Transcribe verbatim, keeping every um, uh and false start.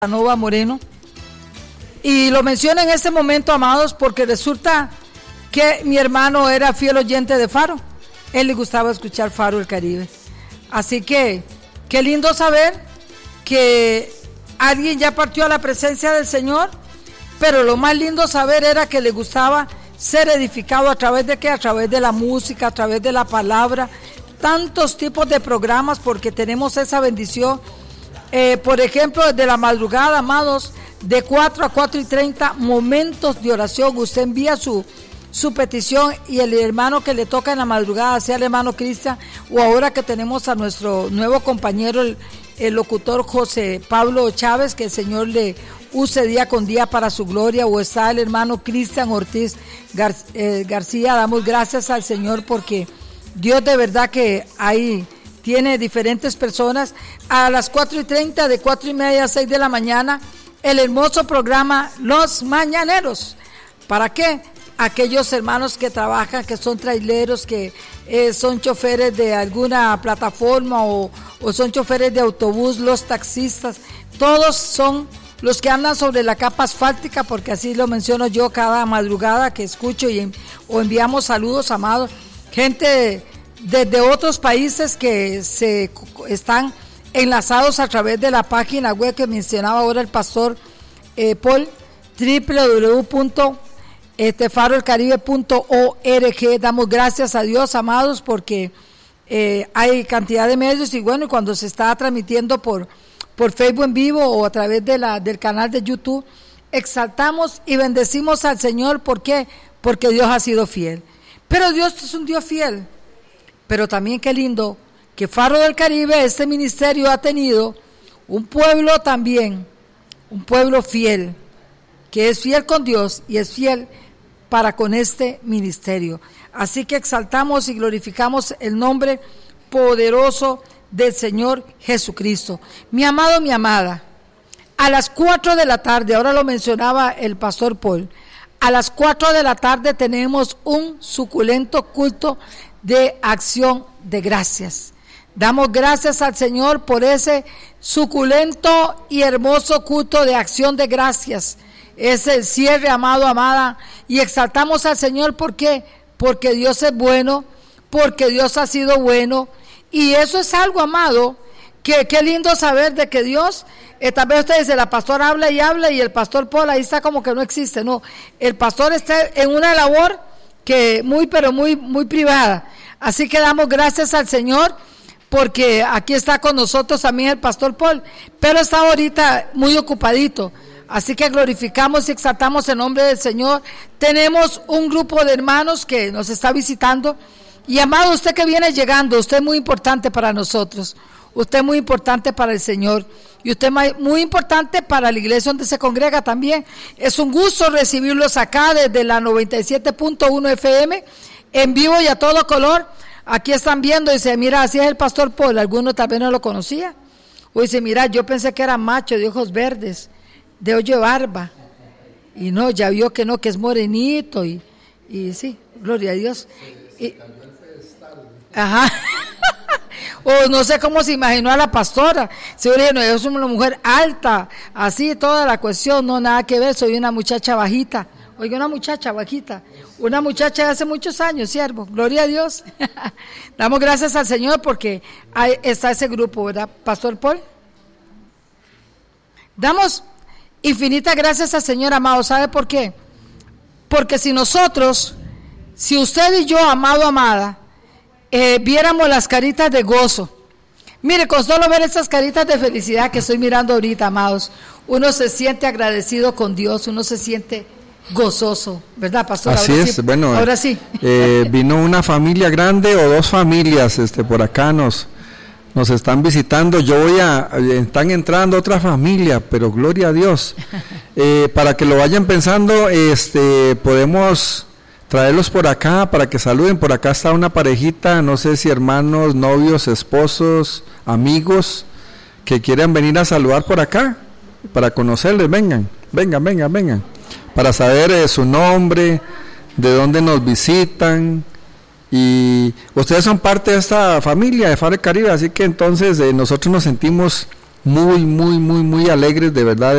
Nova Moreno, y lo menciono en este momento, amados, porque resulta que mi hermano era fiel oyente de Faro. Él le gustaba escuchar Faro el Caribe, así que qué lindo saber que alguien ya partió a la presencia del Señor, pero lo más lindo saber era que le gustaba ser edificado a través de qué, a través de la música, a través de la palabra, tantos tipos de programas, porque tenemos esa bendición. Eh, por ejemplo, desde la madrugada, amados, de cuatro a cuatro y treinta, momentos de oración. Usted envía su, su petición y el hermano que le toca en la madrugada, sea el hermano Cristian, o ahora que tenemos a nuestro nuevo compañero, el, el locutor José Pablo Chávez, que el Señor le use día con día para su gloria, o está el hermano Cristian Ortiz Gar, eh, García. Damos gracias al Señor porque Dios de verdad que hay... tiene diferentes personas. A las cuatro y treinta, de cuatro y media a seis de la mañana, el hermoso programa Los Mañaneros. ¿Para qué? Aquellos hermanos que trabajan, que son traileros, que eh, son choferes de alguna plataforma o, o son choferes de autobús, los taxistas, todos son los que andan sobre la capa asfáltica, porque así lo menciono yo cada madrugada que escucho y, o enviamos saludos, amados, gente de, desde otros países que se están enlazados a través de la página web que mencionaba ahora el pastor eh, Paul, doble u doble u doble u punto faro el caribe punto org. Damos gracias a Dios, amados, porque eh, hay cantidad de medios, y bueno, cuando se está transmitiendo por, por Facebook en vivo o a través de la, del canal de YouTube, exaltamos y bendecimos al Señor. ¿Por qué? Porque Dios ha sido fiel. Pero Dios es un Dios fiel. Pero también qué lindo que Faro del Caribe, este ministerio, ha tenido un pueblo también, un pueblo fiel, que es fiel con Dios y es fiel para con este ministerio. Así que exaltamos y glorificamos el nombre poderoso del Señor Jesucristo. Mi amado, mi amada, a las cuatro de la tarde, ahora lo mencionaba el pastor Paul, a las cuatro de la tarde tenemos un suculento culto de acción de gracias. Damos gracias al Señor por ese suculento y hermoso culto de acción de gracias. Es el cierre, amado, amada, y exaltamos al Señor. ¿Por qué? Porque Dios es bueno, porque Dios ha sido bueno, y eso es algo, amado, que qué lindo saber de que Dios, eh, tal vez usted dice, la pastora habla y habla y el pastor Paul ahí está como que no existe. No, el pastor está en una labor que muy, pero muy, muy privada. Así que damos gracias al Señor porque aquí está con nosotros también el pastor Paul, pero está ahorita muy ocupadito. Así que glorificamos y exaltamos el nombre del Señor. Tenemos un grupo de hermanos que nos está visitando. Y amado, usted que viene llegando, usted es muy importante para nosotros. Usted es muy importante para el Señor. Y usted es muy importante para la iglesia donde se congrega también. Es un gusto recibirlos acá desde la noventa y siete punto uno F M, en vivo y a todo color. Aquí están viendo y dice, mira, así es el pastor Paul. Algunos tal vez no lo conocía. O dice, mira, yo pensé que era macho, de ojos verdes, de hoyo de barba. Y no, ya vio que no, que es morenito. Y, y sí, gloria a Dios. Y, ajá. O no sé cómo se imaginó a la pastora. Se dijo, no, yo soy una mujer alta, así toda la cuestión, no, nada que ver, soy una muchacha bajita. Oiga, una muchacha bajita, una muchacha de hace muchos años, siervo, gloria a Dios. Damos gracias al Señor porque ahí está ese grupo, ¿verdad, pastor Paul? Damos infinitas gracias al Señor, amado. ¿Sabe por qué? Porque si nosotros, si usted y yo, amado, amada, Eh, viéramos las caritas de gozo, mire, con solo ver estas caritas de felicidad que estoy mirando ahorita, amados, uno se siente agradecido con Dios, uno se siente gozoso, ¿verdad, pastor? Así ahora es, sí, bueno, ahora sí. Eh, vino una familia grande o dos familias, este, por acá nos, nos están visitando. Yo voy a, están entrando otra familia, pero gloria a Dios. Eh, para que lo vayan pensando, este, podemos traerlos por acá para que saluden. Por acá está una parejita, no sé si hermanos, novios, esposos, amigos, que quieran venir a saludar por acá, para conocerles. Vengan, vengan, vengan, vengan, para saber eh, su nombre, de dónde nos visitan. Y ustedes son parte de esta familia de Faro del Caribe, así que entonces eh, nosotros nos sentimos muy, muy, muy, muy alegres, de verdad.